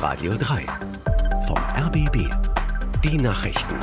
Radio 3 vom RBB. Die Nachrichten.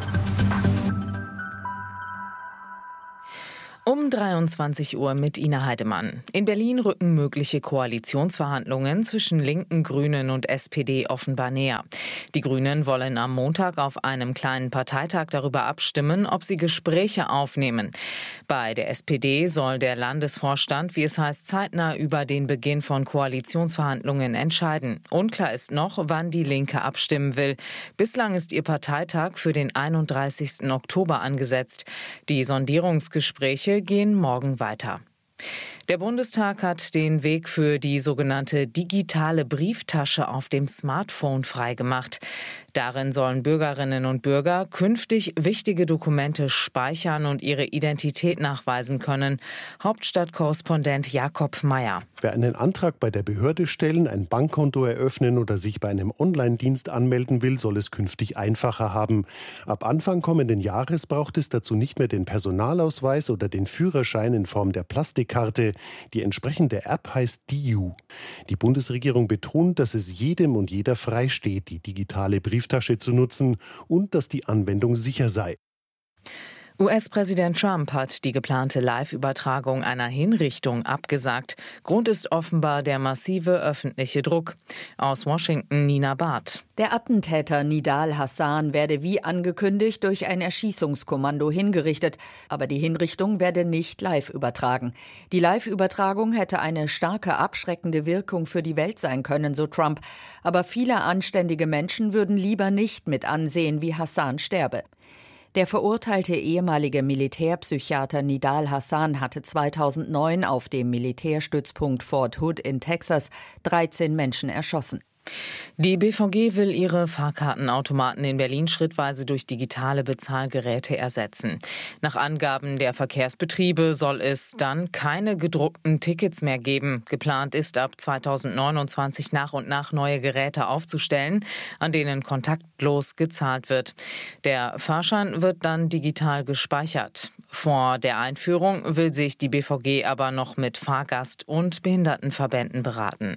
Um 23 Uhr mit Ina Heidemann. In Berlin rücken mögliche Koalitionsverhandlungen zwischen Linken, Grünen und SPD offenbar näher. Die Grünen wollen am Montag auf einem kleinen Parteitag darüber abstimmen, ob sie Gespräche aufnehmen. Bei der SPD soll der Landesvorstand, wie es heißt, zeitnah über den Beginn von Koalitionsverhandlungen entscheiden. Unklar ist noch, wann die Linke abstimmen will. Bislang ist ihr Parteitag für den 31. Oktober angesetzt. Die Sondierungsgespräche gehen morgen weiter. Der Bundestag hat den Weg für die sogenannte digitale Brieftasche auf dem Smartphone freigemacht. Darin sollen Bürgerinnen und Bürger künftig wichtige Dokumente speichern und ihre Identität nachweisen können. Hauptstadtkorrespondent Jakob Mayer. Wer einen Antrag bei der Behörde stellen, ein Bankkonto eröffnen oder sich bei einem Online-Dienst anmelden will, soll es künftig einfacher haben. Ab Anfang kommenden Jahres braucht es dazu nicht mehr den Personalausweis oder den Führerschein in Form der Plastikkarte. Die entsprechende App heißt DIU. Die Bundesregierung betont, dass es jedem und jeder frei steht, die digitale Brieftasche zu nutzen und dass die Anwendung sicher sei. US-Präsident Trump hat die geplante Live-Übertragung einer Hinrichtung abgesagt. Grund ist offenbar der massive öffentliche Druck. Aus Washington Nina Barth. Der Attentäter Nidal Hassan werde wie angekündigt durch ein Erschießungskommando hingerichtet. Aber die Hinrichtung werde nicht live übertragen. Die Live-Übertragung hätte eine starke abschreckende Wirkung für die Welt sein können, so Trump. Aber viele anständige Menschen würden lieber nicht mit ansehen, wie Hassan sterbe. Der verurteilte ehemalige Militärpsychiater Nidal Hassan hatte 2009 auf dem Militärstützpunkt Fort Hood in Texas 13 Menschen erschossen. Die BVG will ihre Fahrkartenautomaten in Berlin schrittweise durch digitale Bezahlgeräte ersetzen. Nach Angaben der Verkehrsbetriebe soll es dann keine gedruckten Tickets mehr geben. Geplant ist, ab 2029 nach und nach neue Geräte aufzustellen, an denen kontaktlos gezahlt wird. Der Fahrschein wird dann digital gespeichert. Vor der Einführung will sich die BVG aber noch mit Fahrgast- und Behindertenverbänden beraten.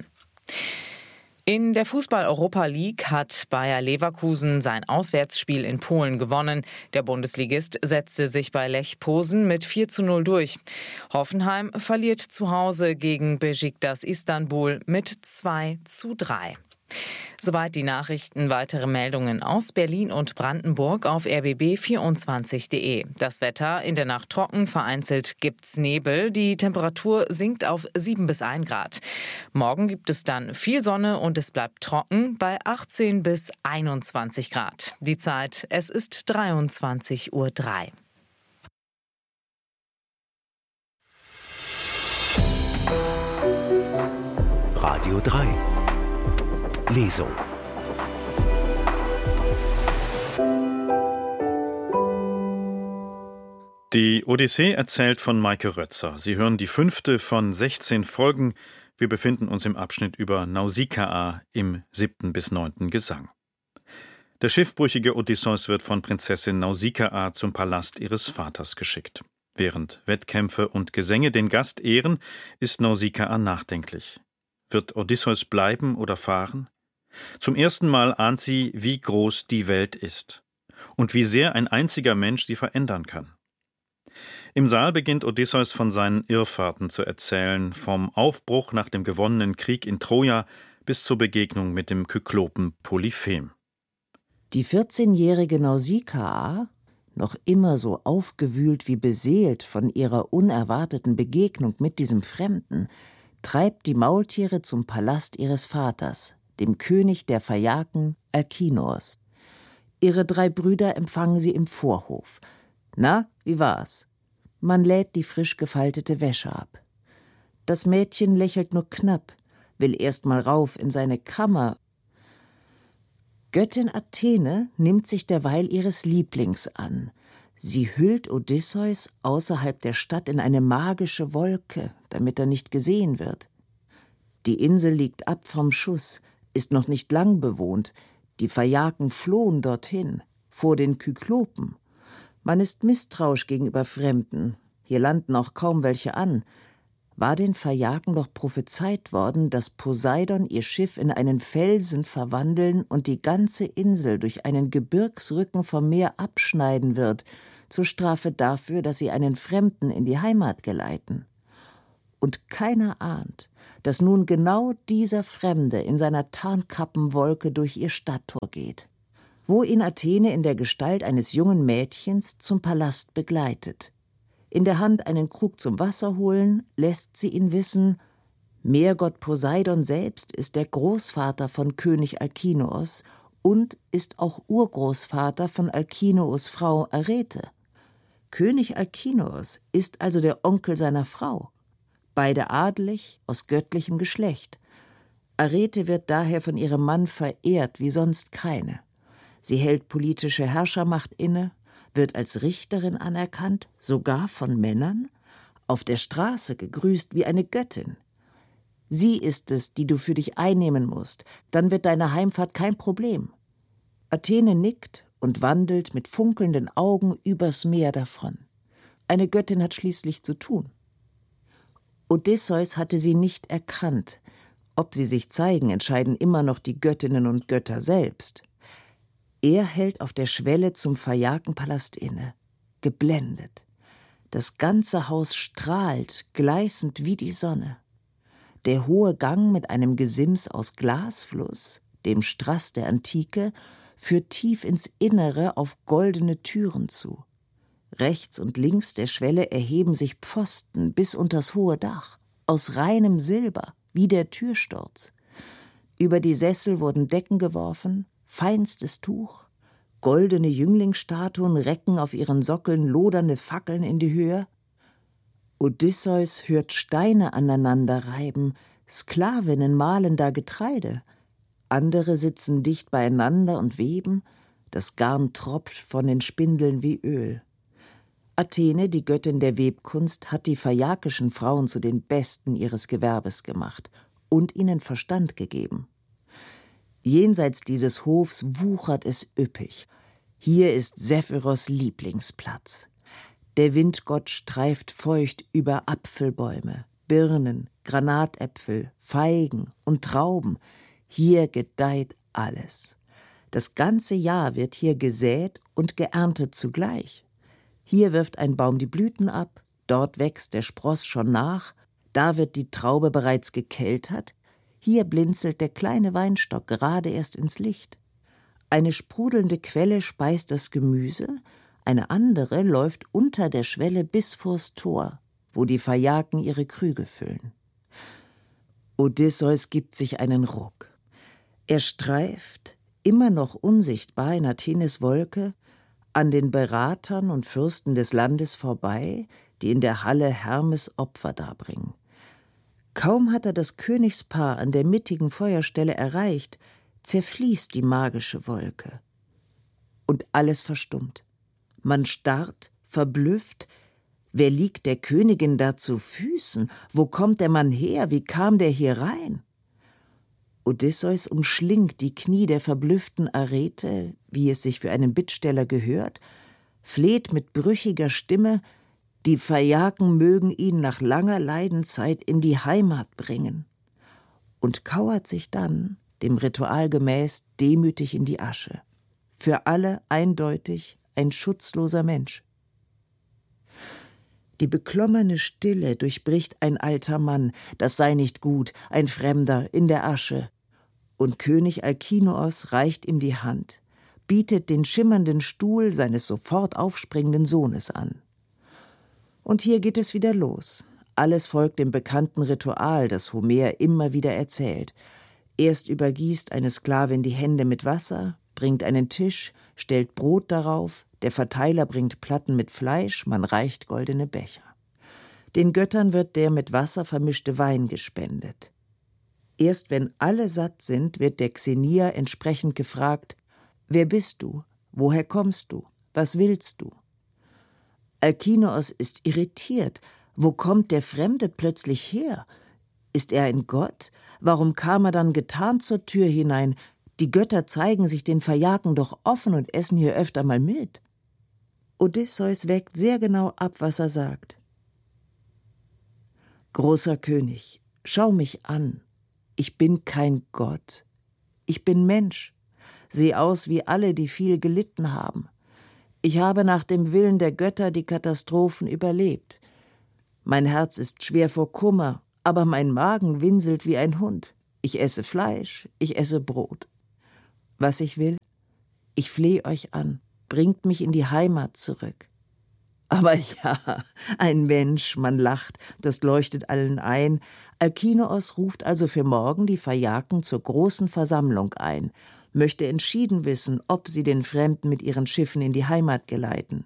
In der Fußball-Europa League hat Bayer Leverkusen sein Auswärtsspiel in Polen gewonnen. Der Bundesligist setzte sich bei Lech Posen mit 4:0 durch. Hoffenheim verliert zu Hause gegen Beşiktaş Istanbul mit 2:3. Soweit die Nachrichten. Weitere Meldungen aus Berlin und Brandenburg auf rbb24.de. Das Wetter in der Nacht trocken, vereinzelt gibt's Nebel. Die Temperatur sinkt auf 7 bis 1 Grad. Morgen gibt es dann viel Sonne und es bleibt trocken bei 18 bis 21 Grad. Die Zeit, es ist 23:03 Uhr. Radio 3 Lesung. Die Odyssee erzählt von Maike Rötzer. Sie hören die 5. von 16 Folgen. Wir befinden uns im Abschnitt über Nausikaa im 7. bis 9. Gesang. Der schiffbrüchige Odysseus wird von Prinzessin Nausikaa zum Palast ihres Vaters geschickt. Während Wettkämpfe und Gesänge den Gast ehren, ist Nausikaa nachdenklich. Wird Odysseus bleiben oder fahren? Zum ersten Mal ahnt sie, wie groß die Welt ist und wie sehr ein einziger Mensch sie verändern kann. Im Saal beginnt Odysseus von seinen Irrfahrten zu erzählen, vom Aufbruch nach dem gewonnenen Krieg in Troja bis zur Begegnung mit dem Kyklopen Polyphem. Die 14-jährige Nausikaa, noch immer so aufgewühlt wie beseelt von ihrer unerwarteten Begegnung mit diesem Fremden, treibt die Maultiere zum Palast ihres Vaters, dem König der Phaiaken, Alkinors. Ihre 3 Brüder empfangen sie im Vorhof. »Na, wie war's?« Man lädt die frisch gefaltete Wäsche ab. Das Mädchen lächelt nur knapp, will erst mal rauf in seine Kammer. Göttin Athene nimmt sich derweil ihres Lieblings an. Sie hüllt Odysseus außerhalb der Stadt in eine magische Wolke, damit er nicht gesehen wird. Die Insel liegt ab vom Schuss, ist noch nicht lang bewohnt. Die Phaiaken flohen dorthin, vor den Kyklopen. Man ist misstrauisch gegenüber Fremden. Hier landen auch kaum welche an. war den Phaiaken doch prophezeit worden, dass Poseidon ihr Schiff in einen Felsen verwandeln und die ganze Insel durch einen Gebirgsrücken vom Meer abschneiden wird, zur Strafe dafür, dass sie einen Fremden in die Heimat geleiten. Und keiner ahnt, dass nun genau dieser Fremde in seiner Tarnkappenwolke durch ihr Stadttor geht, wo ihn Athene in der Gestalt eines jungen Mädchens zum Palast begleitet. In der Hand einen Krug zum Wasser holen, lässt sie ihn wissen, Meergott Poseidon selbst ist der Großvater von König Alkinoos und ist auch Urgroßvater von Alkinoos Frau Arete. König Alkinoos ist also der Onkel seiner Frau, beide adelig, aus göttlichem Geschlecht. Arete wird daher von ihrem Mann verehrt wie sonst keine. Sie hält politische Herrschermacht inne, wird als Richterin anerkannt, sogar von Männern, auf der Straße gegrüßt wie eine Göttin. Sie ist es, die du für dich einnehmen musst, dann wird deine Heimfahrt kein Problem. Athene nickt und wandelt mit funkelnden Augen übers Meer davon. Eine Göttin hat schließlich zu tun. Odysseus hatte sie nicht erkannt. Ob sie sich zeigen, entscheiden immer noch die Göttinnen und Götter selbst. Er hält auf der Schwelle zum Phaiakenpalast inne, geblendet. Das ganze Haus strahlt, gleißend wie die Sonne. Der hohe Gang mit einem Gesims aus Glasfluss, dem Strass der Antike, führt tief ins Innere auf goldene Türen zu. Rechts und links der Schwelle erheben sich Pfosten bis unters hohe Dach, aus reinem Silber, wie der Türsturz. Über die Sessel wurden Decken geworfen, feinstes Tuch, goldene Jünglingsstatuen recken auf ihren Sockeln lodernde Fackeln in die Höhe. Odysseus hört Steine aneinander reiben, Sklavinnen mahlen da Getreide, andere sitzen dicht beieinander und weben, das Garn tropft von den Spindeln wie Öl. Athene, die Göttin der Webkunst, hat die phaiakischen Frauen zu den Besten ihres Gewerbes gemacht und ihnen Verstand gegeben. Jenseits dieses Hofs wuchert es üppig. Hier ist Sephiros Lieblingsplatz. Der Windgott streift feucht über Apfelbäume, Birnen, Granatäpfel, Feigen und Trauben. Hier gedeiht alles. Das ganze Jahr wird hier gesät und geerntet zugleich. Hier wirft ein Baum die Blüten ab, dort wächst der Spross schon nach, da wird die Traube bereits gekeltert, hier blinzelt der kleine Weinstock gerade erst ins Licht. Eine sprudelnde Quelle speist das Gemüse, eine andere läuft unter der Schwelle bis vors Tor, wo die Phaiaken ihre Krüge füllen. Odysseus gibt sich einen Ruck. Er streift, immer noch unsichtbar in Athenes Wolke, an den Beratern und Fürsten des Landes vorbei, die in der Halle Hermes Opfer darbringen. Kaum hat er das Königspaar an der mittigen Feuerstelle erreicht, zerfließt die magische Wolke. Und alles verstummt. Man starrt, verblüfft. Wer liegt der Königin da zu Füßen? Wo kommt der Mann her? Wie kam der hier rein? Odysseus umschlingt die Knie der verblüfften Arete, wie es sich für einen Bittsteller gehört, fleht mit brüchiger Stimme, die Phaiaken mögen ihn nach langer Leidenzeit in die Heimat bringen, und kauert sich dann, dem Ritual gemäß, demütig in die Asche. Für alle eindeutig ein schutzloser Mensch. Die beklommene Stille durchbricht ein alter Mann, das sei nicht gut, ein Fremder in der Asche. Und König Alkinoos reicht ihm die Hand, bietet den schimmernden Stuhl seines sofort aufspringenden Sohnes an. Und hier geht es wieder los. Alles folgt dem bekannten Ritual, das Homer immer wieder erzählt. Erst übergießt eine Sklavin die Hände mit Wasser, bringt einen Tisch, stellt Brot darauf, der Verteiler bringt Platten mit Fleisch, man reicht goldene Becher. Den Göttern wird der mit Wasser vermischte Wein gespendet. Erst wenn alle satt sind, wird der Xenia entsprechend gefragt: Wer bist du? Woher kommst du? Was willst du? Alkinoos ist irritiert. Wo kommt der Fremde plötzlich her? Ist er ein Gott? Warum kam er dann getarnt zur Tür hinein? Die Götter zeigen sich den Phaiaken doch offen und essen hier öfter mal mit. Odysseus wägt sehr genau ab, was er sagt. »Großer König, schau mich an. Ich bin kein Gott. Ich bin Mensch. Seh aus wie alle, die viel gelitten haben. Ich habe nach dem Willen der Götter die Katastrophen überlebt. Mein Herz ist schwer vor Kummer, aber mein Magen winselt wie ein Hund. Ich esse Fleisch, ich esse Brot. Was ich will? Ich flehe euch an, bringt mich in die Heimat zurück.« Aber ja, ein Mensch, man lacht, das leuchtet allen ein. Alkinoos ruft also für morgen die Phaiaken zur großen Versammlung ein, möchte entschieden wissen, ob sie den Fremden mit ihren Schiffen in die Heimat geleiten.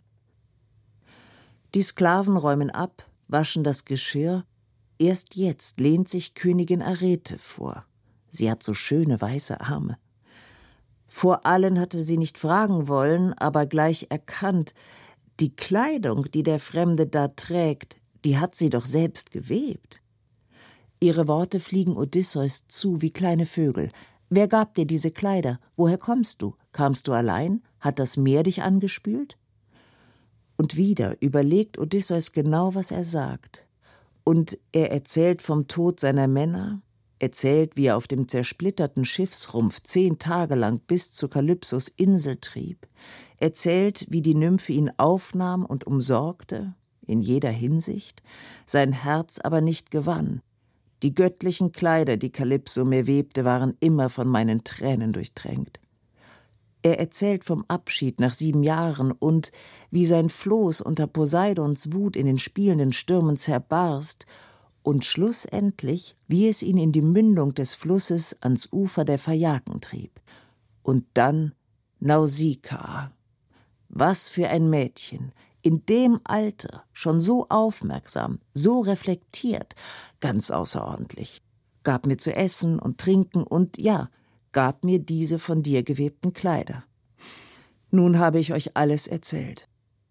Die Sklaven räumen ab, waschen das Geschirr. Erst jetzt lehnt sich Königin Arete vor. Sie hat so schöne weiße Arme. Vor allen hatte sie nicht fragen wollen, aber gleich erkannt, die Kleidung, die der Fremde da trägt, die hat sie doch selbst gewebt. Ihre Worte fliegen Odysseus zu wie kleine Vögel. »Wer gab dir diese Kleider? Woher kommst du? Kamst du allein? Hat das Meer dich angespült?« Und wieder überlegt Odysseus genau, was er sagt. Und er erzählt vom Tod seiner Männer, erzählt, wie er auf dem zersplitterten Schiffsrumpf 10 Tage lang bis zu Kalypsos Insel trieb, erzählt, wie die Nymphe ihn aufnahm und umsorgte, in jeder Hinsicht, sein Herz aber nicht gewann. Die göttlichen Kleider, die Kalypso mir webte, waren immer von meinen Tränen durchtränkt. Er erzählt vom Abschied nach 7 Jahren und wie sein Floß unter Poseidons Wut in den spielenden Stürmen zerbarst und schlussendlich, wie es ihn in die Mündung des Flusses ans Ufer der Phaiaken trieb. Und dann Nausikaa. Was für ein Mädchen, in dem Alter schon so aufmerksam, so reflektiert, ganz außerordentlich. Gab mir zu essen und trinken und, ja, gab mir diese von dir gewebten Kleider. Nun habe ich euch alles erzählt.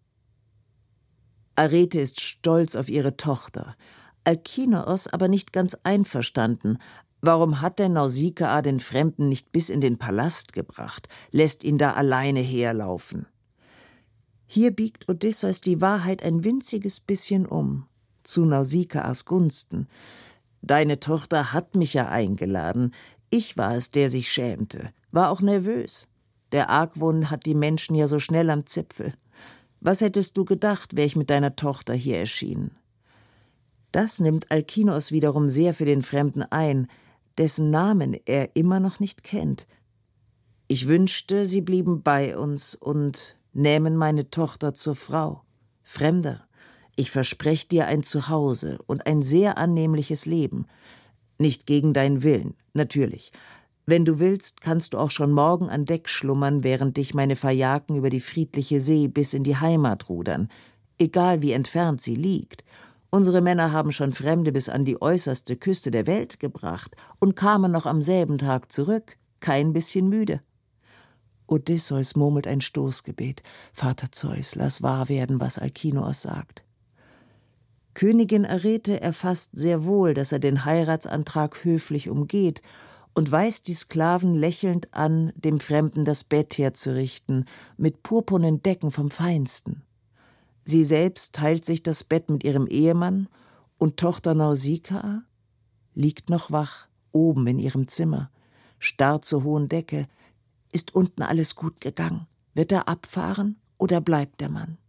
Arete ist stolz auf ihre Tochter, Alkinoos aber nicht ganz einverstanden. Warum hat denn Nausikaa den Fremden nicht bis in den Palast gebracht, lässt ihn da alleine herlaufen? Hier biegt Odysseus die Wahrheit ein winziges bisschen um, zu Nausikaas Gunsten. »Deine Tochter hat mich ja eingeladen. Ich war es, der sich schämte, war auch nervös. Der Argwohn hat die Menschen ja so schnell am Zipfel. Was hättest du gedacht, wär ich mit deiner Tochter hier erschienen?« Das nimmt Alkinoos wiederum sehr für den Fremden ein, dessen Namen er immer noch nicht kennt. »Ich wünschte, sie blieben bei uns und nähmen meine Tochter zur Frau. Fremder, ich versprech dir ein Zuhause und ein sehr annehmliches Leben. Nicht gegen deinen Willen, natürlich. Wenn du willst, kannst du auch schon morgen an Deck schlummern, während dich meine Phaiaken über die friedliche See bis in die Heimat rudern, egal wie entfernt sie liegt. Unsere Männer haben schon Fremde bis an die äußerste Küste der Welt gebracht und kamen noch am selben Tag zurück, kein bisschen müde.« Odysseus murmelt ein Stoßgebet. »Vater Zeus, lass wahr werden, was Alkinoos sagt.« Königin Arete erfasst sehr wohl, dass er den Heiratsantrag höflich umgeht und weist die Sklaven lächelnd an, dem Fremden das Bett herzurichten, mit purpurnen Decken vom Feinsten. Sie selbst teilt sich das Bett mit ihrem Ehemann und Tochter Nausikaa liegt noch wach, oben in ihrem Zimmer, starrt zur hohen Decke. Ist unten alles gut gegangen? Wird er abfahren oder bleibt der Mann?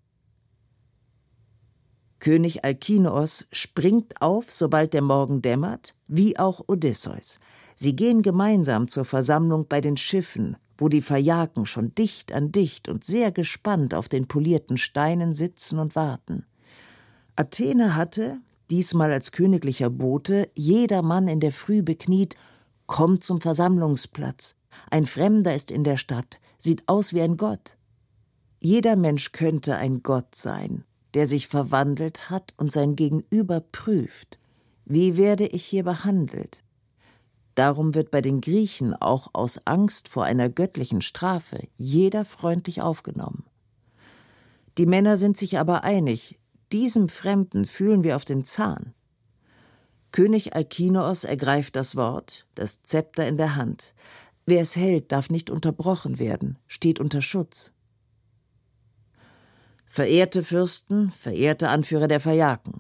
König Alkinoos springt auf, sobald der Morgen dämmert, wie auch Odysseus. Sie gehen gemeinsam zur Versammlung bei den Schiffen, wo die Phaiaken schon dicht an dicht und sehr gespannt auf den polierten Steinen sitzen und warten. Athene hatte, diesmal als königlicher Bote, jedermann in der Früh bekniet: »Kommt zum Versammlungsplatz. Ein Fremder ist in der Stadt, sieht aus wie ein Gott.« Jeder Mensch könnte ein Gott sein, der sich verwandelt hat und sein Gegenüber prüft. Wie werde ich hier behandelt? Darum wird bei den Griechen auch aus Angst vor einer göttlichen Strafe jeder freundlich aufgenommen. Die Männer sind sich aber einig, diesem Fremden fühlen wir auf den Zahn. König Alkinoos ergreift das Wort, das Zepter in der Hand. Wer es hält, darf nicht unterbrochen werden, steht unter Schutz. »Verehrte Fürsten, verehrte Anführer der Phaiaken,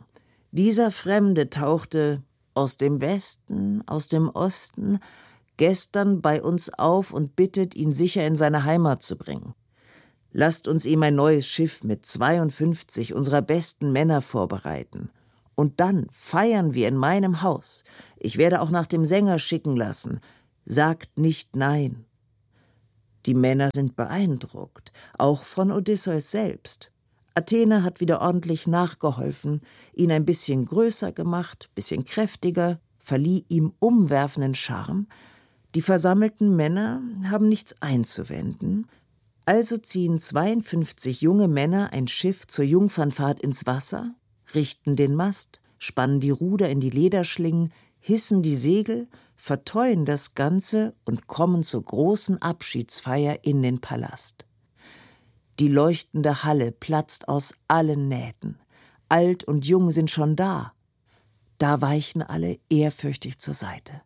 Dieser Fremde tauchte aus dem Westen, aus dem Osten, gestern bei uns auf und bittet, ihn sicher in seine Heimat zu bringen. Lasst uns ihm ein neues Schiff mit 52 unserer besten Männer vorbereiten. Und dann feiern wir in meinem Haus. Ich werde auch nach dem Sänger schicken lassen. Sagt nicht nein. Die Männer sind beeindruckt, auch von Odysseus selbst. Athene hat wieder ordentlich nachgeholfen, ihn ein bisschen größer gemacht, bisschen kräftiger, verlieh ihm umwerfenden Charme. Die versammelten Männer haben nichts einzuwenden. Also ziehen 52 junge Männer ein Schiff zur Jungfernfahrt ins Wasser, richten den Mast, spannen die Ruder in die Lederschlingen, hissen die Segel, verteuen das Ganze und kommen zur großen Abschiedsfeier in den Palast. Die leuchtende Halle platzt aus allen Nähten. Alt und jung sind schon da. Da weichen alle ehrfürchtig zur Seite.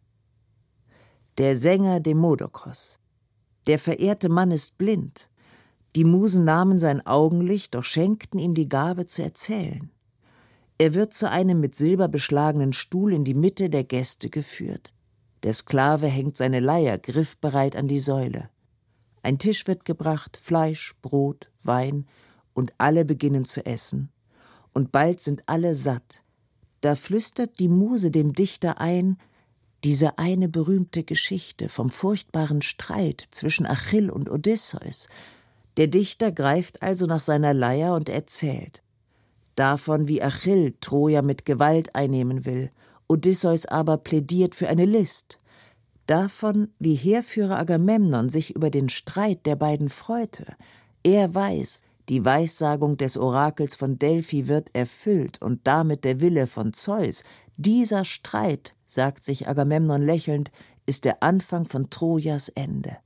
Der Sänger Demodokos. Der verehrte Mann ist blind. Die Musen nahmen sein Augenlicht, doch schenkten ihm die Gabe zu erzählen. Er wird zu einem mit Silber beschlagenen Stuhl in die Mitte der Gäste geführt. Der Sklave hängt seine Leier griffbereit an die Säule. Ein Tisch wird gebracht, Fleisch, Brot, Wein, und alle beginnen zu essen. Und bald sind alle satt. Da flüstert die Muse dem Dichter ein, diese eine berühmte Geschichte vom furchtbaren Streit zwischen Achill und Odysseus. Der Dichter greift also nach seiner Leier und erzählt. Davon, wie Achill Troja mit Gewalt einnehmen will, Odysseus aber plädiert für eine List. Davon, wie Heerführer Agamemnon sich über den Streit der beiden freute. Er weiß, die Weissagung des Orakels von Delphi wird erfüllt und damit der Wille von Zeus. Dieser Streit, sagt sich Agamemnon lächelnd, ist der Anfang von Trojas Ende.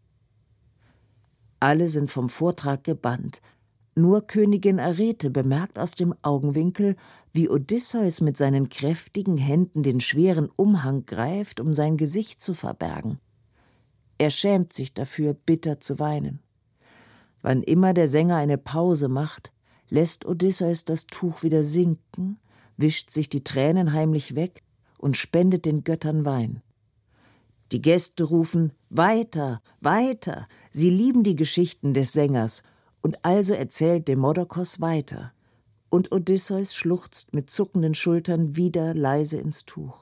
Alle sind vom Vortrag gebannt. Nur Königin Arete bemerkt aus dem Augenwinkel, wie Odysseus mit seinen kräftigen Händen den schweren Umhang greift, um sein Gesicht zu verbergen. Er schämt sich dafür, bitter zu weinen. Wann immer der Sänger eine Pause macht, lässt Odysseus das Tuch wieder sinken, wischt sich die Tränen heimlich weg und spendet den Göttern Wein. Die Gäste rufen »Weiter, weiter«, sie lieben die Geschichten des Sängers, und also erzählt Demodokos weiter. Und Odysseus schluchzt mit zuckenden Schultern wieder leise ins Tuch.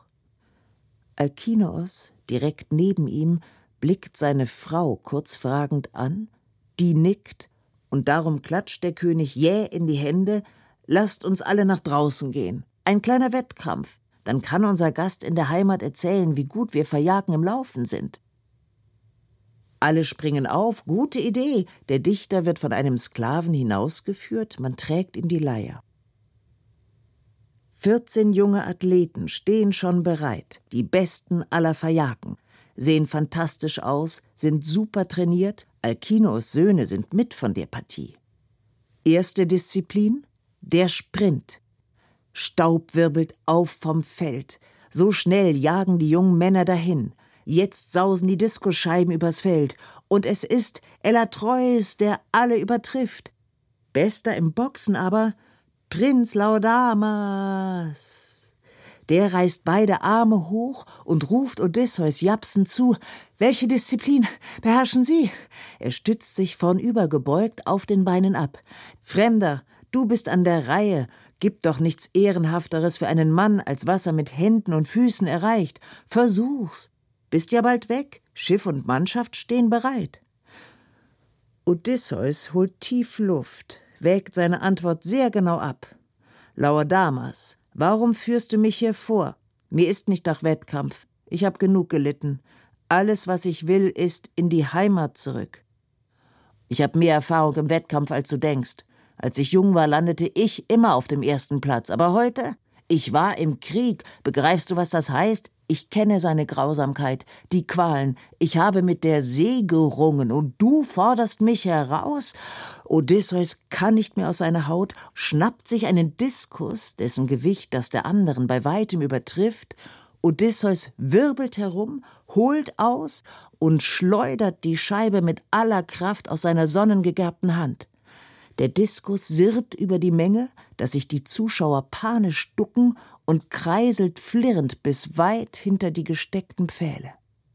Alkinoos, direkt neben ihm, blickt seine Frau kurz fragend an, die nickt, und darum klatscht der König jäh in die Hände, lasst uns alle nach draußen gehen. Ein kleiner Wettkampf, dann kann unser Gast in der Heimat erzählen, wie gut wir Verjagen im Laufen sind. Alle springen auf, gute Idee. Der Dichter wird von einem Sklaven hinausgeführt, man trägt ihm die Leier. 14 junge Athleten stehen schon bereit, die besten aller Verjagen, sehen fantastisch aus, sind super trainiert, Alkinoos Söhne sind mit von der Partie. Erste Disziplin, der Sprint. Staub wirbelt auf vom Feld, so schnell jagen die jungen Männer dahin. Jetzt sausen die Diskusscheiben übers Feld, und es ist Elatreus, der alle übertrifft. Bester im Boxen aber Prinz Laodamas. Der reißt beide Arme hoch und ruft Odysseus japsend zu. »Welche Disziplin beherrschen Sie?« Er stützt sich vornüber gebeugt auf den Beinen ab. »Fremder, du bist an der Reihe. Gibt doch nichts Ehrenhafteres für einen Mann, als was er mit Händen und Füßen erreicht. Versuch's. Bist ja bald weg, Schiff und Mannschaft stehen bereit.« Odysseus holt tief Luft, wägt seine Antwort sehr genau ab. »Laodamas, warum führst du mich hier vor? Mir ist nicht nach Wettkampf, ich habe genug gelitten. Alles, was ich will, ist in die Heimat zurück. Ich habe mehr Erfahrung im Wettkampf, als du denkst. Als ich jung war, landete ich immer auf dem ersten Platz, aber heute? Ich war im Krieg, begreifst du, was das heißt? Ich kenne seine Grausamkeit, die Qualen. Ich habe mit der See gerungen und du forderst mich heraus? Odysseus kann nicht mehr aus seiner Haut, schnappt sich einen Diskus, dessen Gewicht das der anderen bei weitem übertrifft. Odysseus wirbelt herum, holt aus und schleudert die Scheibe mit aller Kraft aus seiner sonnengegerbten Hand. Der Diskus sirrt über die Menge, dass sich die Zuschauer panisch ducken und kreiselt flirrend bis weit hinter die gesteckten Pfähle.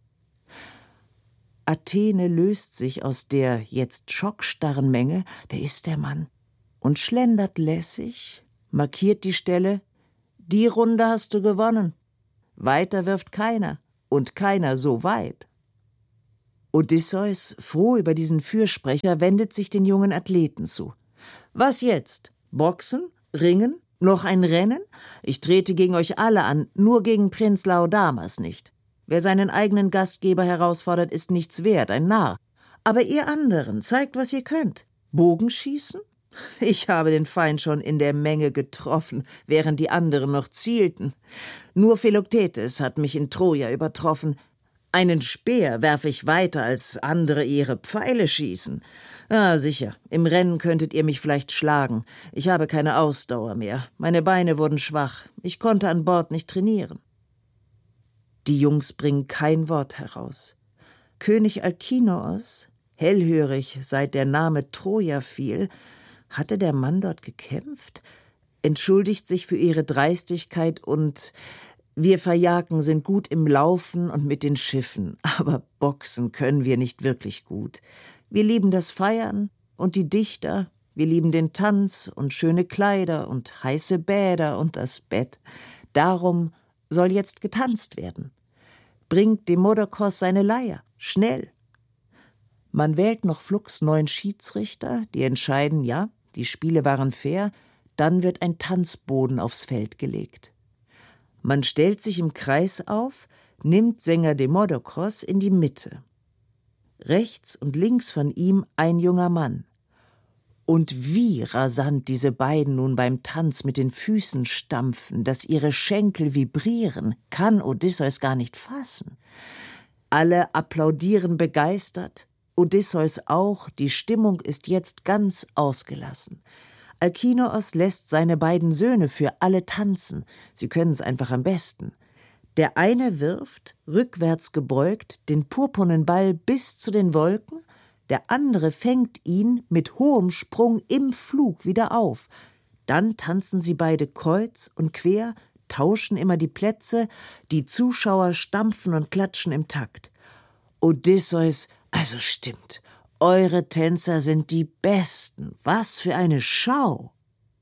Athene löst sich aus der jetzt schockstarren Menge, wer ist der Mann, und schlendert lässig, markiert die Stelle, die Runde hast du gewonnen, weiter wirft keiner und keiner so weit. Odysseus, froh über diesen Fürsprecher, wendet sich den jungen Athleten zu. Was jetzt? Boxen? Ringen? Noch ein Rennen? Ich trete gegen euch alle an, nur gegen Prinz Laodamas nicht. Wer seinen eigenen Gastgeber herausfordert, ist nichts wert, ein Narr. Aber ihr anderen, zeigt, was ihr könnt. Bogenschießen? Ich habe den Feind schon in der Menge getroffen, während die anderen noch zielten. Nur Philoktetes hat mich in Troja übertroffen. Einen Speer werfe ich weiter, als andere ihre Pfeile schießen. Ah, sicher, im Rennen könntet ihr mich vielleicht schlagen. Ich habe keine Ausdauer mehr. Meine Beine wurden schwach. Ich konnte an Bord nicht trainieren. Die Jungs bringen kein Wort heraus. König Alkinoos, hellhörig, seit der Name Troja fiel, hatte der Mann dort gekämpft, entschuldigt sich für ihre Dreistigkeit und wir Phaiaken sind gut im Laufen und mit den Schiffen, aber boxen können wir nicht wirklich gut. Wir lieben das Feiern und die Dichter, wir lieben den Tanz und schöne Kleider und heiße Bäder und das Bett. Darum soll jetzt getanzt werden. Bringt Demodokos seine Leier, schnell. Man wählt noch flugs 9 Schiedsrichter, die entscheiden, ja, die Spiele waren fair, dann wird ein Tanzboden aufs Feld gelegt. Man stellt sich im Kreis auf, nimmt Sänger Demodokos in die Mitte. Rechts und links von ihm ein junger Mann. Und wie rasant diese beiden nun beim Tanz mit den Füßen stampfen, dass ihre Schenkel vibrieren, kann Odysseus gar nicht fassen. Alle applaudieren begeistert, Odysseus auch, die Stimmung ist jetzt ganz ausgelassen. Alkinoos lässt seine beiden Söhne für alle tanzen, sie können es einfach am besten. Der eine wirft, rückwärts gebeugt, den purpurnen Ball bis zu den Wolken, der andere fängt ihn mit hohem Sprung im Flug wieder auf. Dann tanzen sie beide kreuz und quer, tauschen immer die Plätze, die Zuschauer stampfen und klatschen im Takt. Odysseus, also stimmt, eure Tänzer sind die Besten. Was für eine Schau!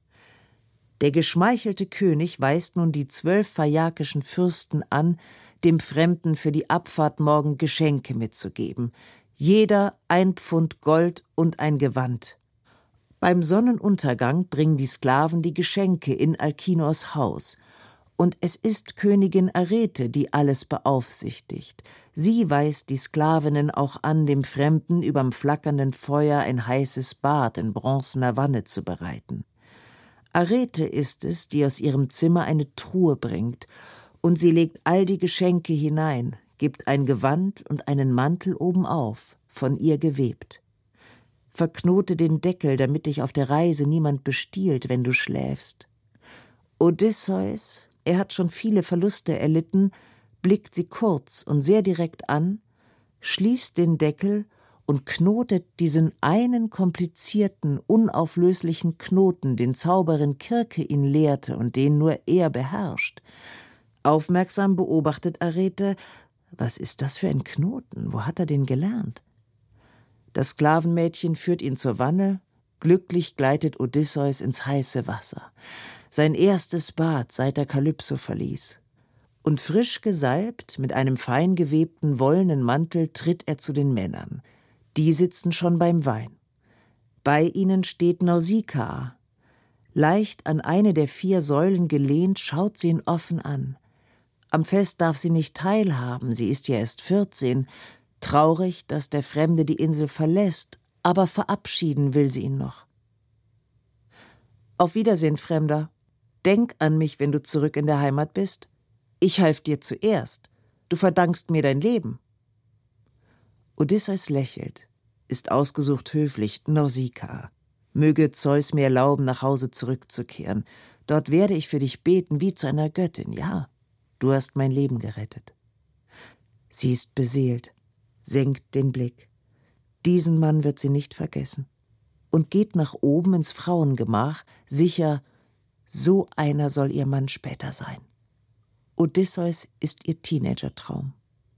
Der geschmeichelte König weist nun die 12 phaiakischen Fürsten an, dem Fremden für die Abfahrt morgen Geschenke mitzugeben. Jeder 1 Pfund Gold und ein Gewand. Beim Sonnenuntergang bringen die Sklaven die Geschenke in Alkinoos Haus. Und es ist Königin Arete, die alles beaufsichtigt. Sie weist die Sklavinnen auch an, dem Fremden überm flackernden Feuer ein heißes Bad in bronzener Wanne zu bereiten. Arete ist es, die aus ihrem Zimmer eine Truhe bringt, und sie legt all die Geschenke hinein, gibt ein Gewand und einen Mantel obenauf, von ihr gewebt. Verknote den Deckel, damit dich auf der Reise niemand bestiehlt, wenn du schläfst. Odysseus, er hat schon viele Verluste erlitten, blickt sie kurz und sehr direkt an, schließt den Deckel und knotet diesen einen komplizierten, unauflöslichen Knoten, den Zauberin Kirke ihn lehrte und den nur er beherrscht. Aufmerksam beobachtet Arete, was ist das für ein Knoten, wo hat er den gelernt? Das Sklavenmädchen führt ihn zur Wanne, glücklich gleitet Odysseus ins heiße Wasser. Sein erstes Bad, seit er Kalypso verließ. Und frisch gesalbt, mit einem fein gewebten wollenen Mantel, tritt er zu den Männern. Die sitzen schon beim Wein. Bei ihnen steht Nausikaa. Leicht an eine der 4 Säulen gelehnt, schaut sie ihn offen an. Am Fest darf sie nicht teilhaben, sie ist ja erst 14. Traurig, dass der Fremde die Insel verlässt, aber verabschieden will sie ihn noch. Auf Wiedersehen, Fremder. Denk an mich, wenn du zurück in der Heimat bist. Ich half dir zuerst. Du verdankst mir dein Leben. Odysseus lächelt, ist ausgesucht höflich, Nausikaa. Möge Zeus mir erlauben, nach Hause zurückzukehren. Dort werde ich für dich beten, wie zu einer Göttin. Ja, du hast mein Leben gerettet. Sie ist beseelt, senkt den Blick. Diesen Mann wird sie nicht vergessen. und geht nach oben ins Frauengemach, sicher, so einer soll ihr Mann später sein. Odysseus ist ihr Teenagertraum.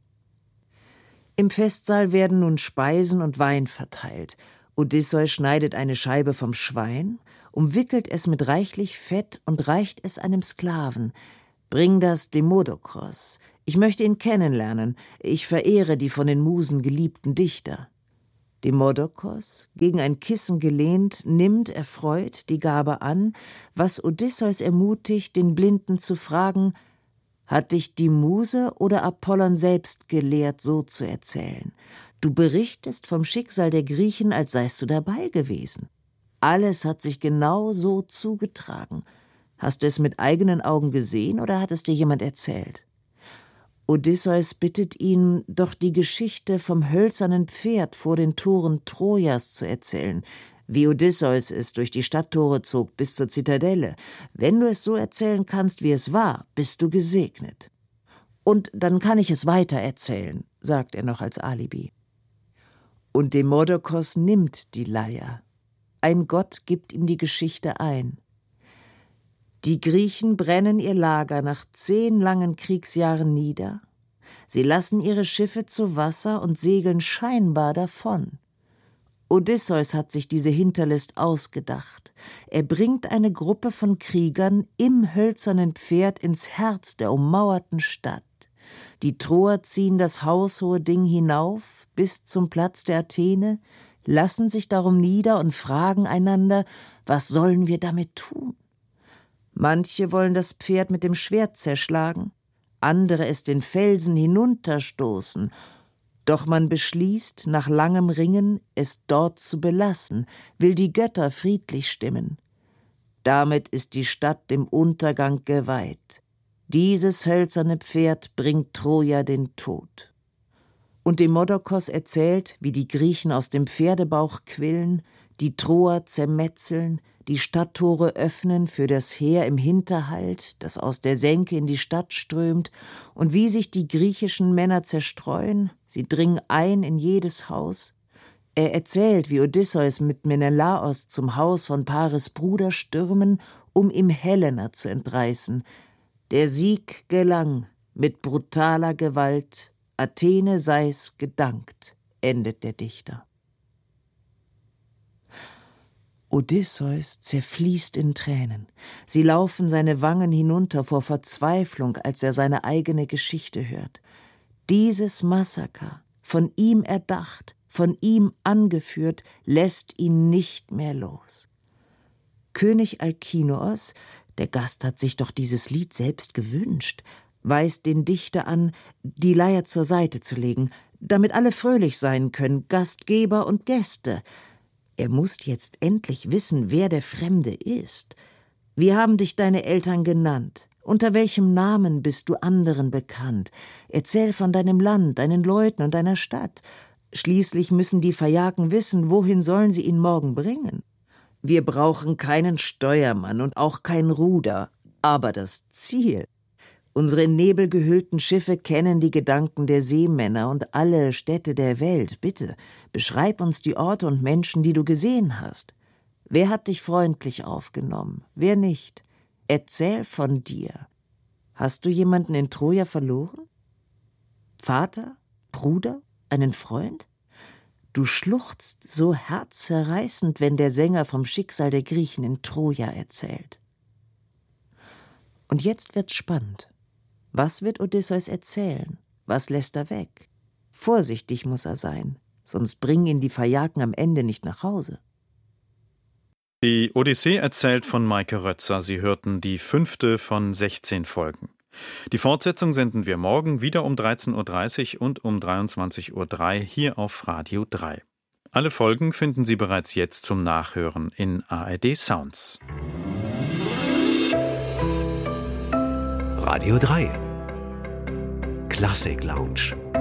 Im Festsaal werden nun Speisen und Wein verteilt. Odysseus schneidet eine Scheibe vom Schwein, umwickelt es mit reichlich Fett und reicht es einem Sklaven. »Bring das Demodokos. Ich möchte ihn kennenlernen. Ich verehre die von den Musen geliebten Dichter.« Demodokos, gegen ein Kissen gelehnt, nimmt erfreut die Gabe an, was Odysseus ermutigt, den Blinden zu fragen: »Hat dich die Muse oder Apollon selbst gelehrt, so zu erzählen? Du berichtest vom Schicksal der Griechen, als seist du dabei gewesen. Alles hat sich genau so zugetragen. Hast du es mit eigenen Augen gesehen oder hat es dir jemand erzählt?« Odysseus bittet ihn, doch die Geschichte vom hölzernen Pferd vor den Toren Trojas zu erzählen, wie Odysseus es durch die Stadttore zog bis zur Zitadelle. Wenn du es so erzählen kannst, wie es war, bist du gesegnet. Und dann kann ich es weiter erzählen, sagt er noch als Alibi. Und Demodokos nimmt die Leier. Ein Gott gibt ihm die Geschichte ein. Die Griechen brennen ihr Lager nach 10 langen Kriegsjahren nieder. Sie lassen ihre Schiffe zu Wasser und segeln scheinbar davon. Odysseus hat sich diese Hinterlist ausgedacht. Er bringt eine Gruppe von Kriegern im hölzernen Pferd ins Herz der ummauerten Stadt. Die Troer ziehen das haushohe Ding hinauf bis zum Platz der Athene, lassen sich darum nieder und fragen einander: Was sollen wir damit tun? Manche wollen das Pferd mit dem Schwert zerschlagen, andere es den Felsen hinunterstoßen. Doch man beschließt, nach langem Ringen, es dort zu belassen, will die Götter friedlich stimmen. Damit ist die Stadt dem Untergang geweiht. Dieses hölzerne Pferd bringt Troja den Tod. Und Demodokos erzählt, wie die Griechen aus dem Pferdebauch quillen, die Troer zermetzeln, die Stadttore öffnen für das Heer im Hinterhalt, das aus der Senke in die Stadt strömt, und wie sich die griechischen Männer zerstreuen, sie dringen ein in jedes Haus. Er erzählt, wie Odysseus mit Menelaos zum Haus von Paris Bruder stürmen, um ihm Helena zu entreißen. Der Sieg gelang mit brutaler Gewalt, Athene sei's gedankt, endet der Dichter. Odysseus zerfließt in Tränen. Sie laufen seine Wangen hinunter vor Verzweiflung, als er seine eigene Geschichte hört. Dieses Massaker, von ihm erdacht, von ihm angeführt, lässt ihn nicht mehr los. König Alkinoos, der Gast hat sich doch dieses Lied selbst gewünscht, weist den Dichter an, die Leier zur Seite zu legen, damit alle fröhlich sein können, Gastgeber und Gäste. Er muss jetzt endlich wissen, wer der Fremde ist. Wie haben dich deine Eltern genannt? Unter welchem Namen bist du anderen bekannt? Erzähl von deinem Land, deinen Leuten und deiner Stadt. Schließlich müssen die Verjagten wissen, wohin sollen sie ihn morgen bringen. Wir brauchen keinen Steuermann und auch kein Ruder, aber das Ziel. Unsere in Nebel gehüllten Schiffe kennen die Gedanken der Seemänner und alle Städte der Welt. Bitte, beschreib uns die Orte und Menschen, die du gesehen hast. Wer hat dich freundlich aufgenommen? Wer nicht? Erzähl von dir. Hast du jemanden in Troja verloren? Vater? Bruder? Einen Freund? Du schluchzt so herzzerreißend, wenn der Sänger vom Schicksal der Griechen in Troja erzählt. Und jetzt wird's spannend. Was wird Odysseus erzählen? Was lässt er weg? Vorsichtig muss er sein, sonst bringen ihn die Verjagten am Ende nicht nach Hause. Die Odyssee erzählt von Maike Rötzer. Sie hörten die 5. von 16 Folgen. Die Fortsetzung senden wir morgen wieder um 13.30 Uhr und um 23.03 Uhr hier auf Radio 3. Alle Folgen finden Sie bereits jetzt zum Nachhören in ARD Sounds. Radio 3 Klassik Lounge.